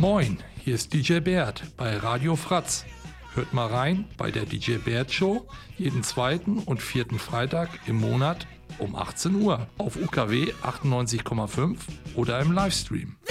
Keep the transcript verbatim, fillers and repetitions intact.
Moin, hier ist D J Bert bei Radio Fratz. Hört mal rein bei der D J Bert Show jeden zweiten und vierten Freitag im Monat um achtzehn Uhr auf U K W achtundneunzig Komma fünf oder im Livestream.